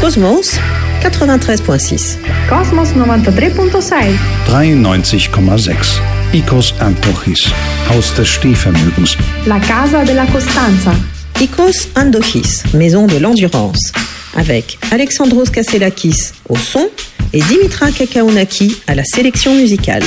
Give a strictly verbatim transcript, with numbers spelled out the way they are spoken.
Cosmos quatre-vingt-treize virgule six. Cosmos nouăzeci și trei virgulă șase. dreiundneunzig Komma sechs. Icos Antochis, Haus des Stehvermögens. La Casa de la Costanza. Icos Andochis, Maison de l'Endurance, avec Alexandros Kasselakis au son et Dimitra Kakaounaki à la sélection musicale.